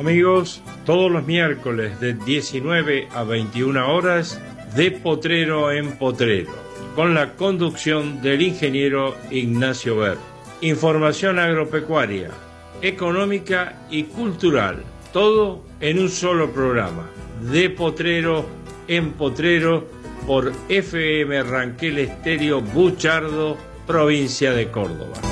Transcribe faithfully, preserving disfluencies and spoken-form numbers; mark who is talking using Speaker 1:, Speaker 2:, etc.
Speaker 1: Amigos, todos los miércoles de diecinueve a veintiuna horas, De Potrero en Potrero, con la conducción del ingeniero Ignacio Ver. Información agropecuaria, económica y cultural, todo en un solo programa. De Potrero en Potrero por F M Ranquel Estéreo Buchardo, provincia de Córdoba.